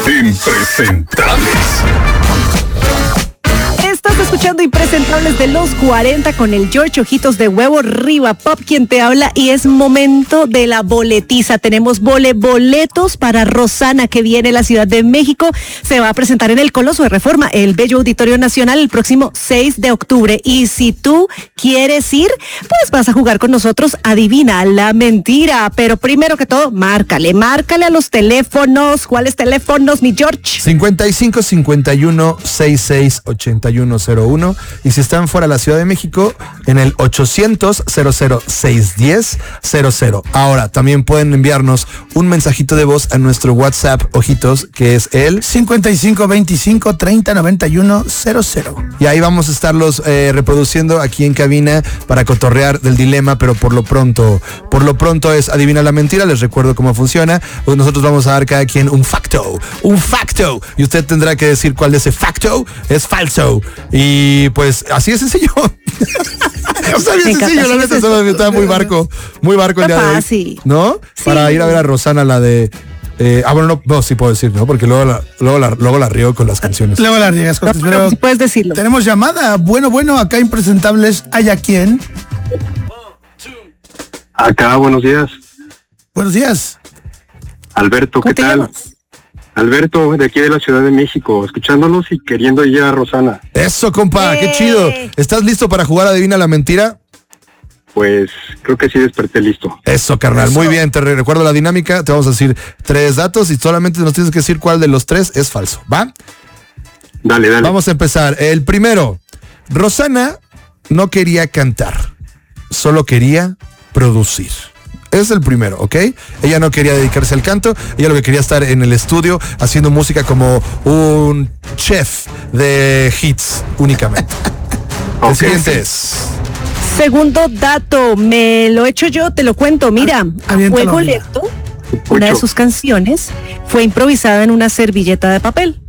Impresentables. Estás escuchando Impresentables de los 40 con el George Ojitos de Huevo Riva Pop, quien te habla, y es momento de la boletiza. Tenemos boletos para Rosana, que viene a la Ciudad de México. Se va a presentar en el Coloso de Reforma, el Bello Auditorio Nacional, el próximo 6 de octubre. Y si tú quieres ir, pues vas a jugar con nosotros Adivina la Mentira. Pero primero que todo, márcale a los teléfonos. ¿Cuáles teléfonos, mi George? 55 51 66 8101. Y si están fuera de la Ciudad de México, en el 800 00 610 00. Ahora, también pueden enviarnos un mensajito de voz a nuestro WhatsApp, ojitos, que es el 55 25 30 91 00. Y ahí vamos a estarlos reproduciendo aquí en cabina para cotorrear del dilema, pero por lo pronto es Adivina la Mentira. Les recuerdo cómo funciona. Pues nosotros vamos a dar cada quien un facto, y usted tendrá que decir cuál de ese facto es falso. Y pues así es sencillo. Está bien sencillo, la neta. Estaba muy barco el día de hoy, ¿no? Sí. Para ir a ver a Rosana, la de... bueno, no, sí puedo decir, ¿no? Porque luego la río con las canciones. Luego la riegas con pero sí puedes decirlo. Tenemos llamada. Bueno, acá Impresentables. ¿Hay a quién? Acá, buenos días. Buenos días. Alberto, ¿qué tal? Llamas? Alberto, de aquí de la Ciudad de México, escuchándolos y queriendo ir a Rosana. Eso, compa, qué chido. ¿Estás listo para jugar Adivina la Mentira? Pues creo que sí desperté listo. Eso, carnal, muy bien. Te recuerdo la dinámica. Te vamos a decir 3 datos y solamente nos tienes que decir cuál de los 3 es falso, ¿va? Dale. Vamos a empezar. El primero. Rosana no quería cantar, solo quería producir. Es el primero, ¿ok? Ella no quería dedicarse al canto, ella lo que quería estar en el estudio haciendo música como un chef de hits únicamente. El siguiente es... Segundo dato, me lo he hecho yo, te lo cuento. Mira, Fuego Lento, una de sus canciones, fue improvisada en una servilleta de papel.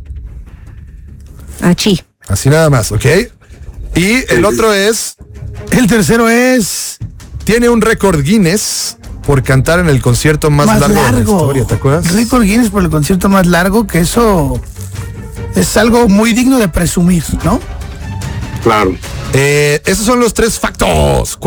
Así nada más, ¿ok? Y el otro es... El tercero es... Tiene un récord Guinness por cantar en el concierto más largo de la historia, ¿te acuerdas? Récord Guinness por el concierto más largo, que eso es algo muy digno de presumir, ¿no? Claro. Esos son los 3 factos.